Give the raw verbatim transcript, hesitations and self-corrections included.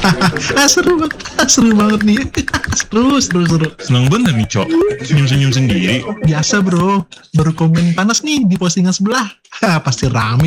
Ah, seru banget, seru banget nih. Seru, seru, seru. Seneng bener nih Cok, senyum-senyum sendiri. Biasa bro, baru komen panas nih di postingan sebelah. Hah, pasti rame